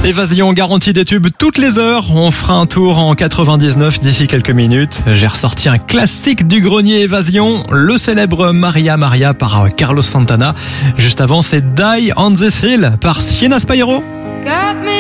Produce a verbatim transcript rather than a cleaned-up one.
Évasion garantie des tubes toutes les heures. On fera un tour en quatre-vingt-dix-neuf d'ici quelques minutes. J'ai ressorti un classique du grenier Évasion, le célèbre Maria Maria par Carlos Santana. Juste avant, c'est Die on This Hill par Sienna Spyro.